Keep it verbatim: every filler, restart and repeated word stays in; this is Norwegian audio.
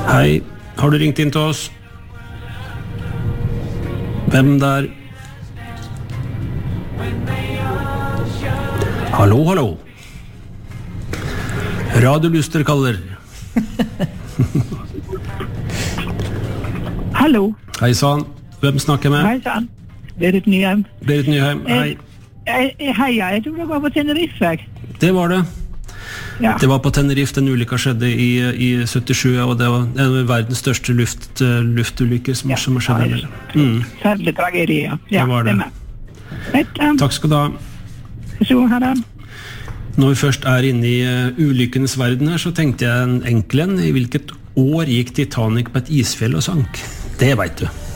Hei, har du ringt inn til oss? Hvem der? Hallo, hallo. Radiolyster kaller. Hallo. Hei sann, hvem snakker med? Hei sann. Berit Nyheim. Berit Nyheim, hei. Jeg, jeg, hei, jeg tror det var på Tenerife. Det var det. Ja. Det var på Tenerife, den ulykka skjedde i, i syttisju, og det var en av verdens største luft, luftulykker som, Ja, som skjedde. ja, Mm, Særlig tragedie, ja. Ja, det var det. Et, um, Takk skal du ha. så her da. Når vi først er inne i uh, ulykkenes verden her, så tenkte jeg en enkel en. I hvilket år gikk Titanic på et isfjell og sank? Det vet du.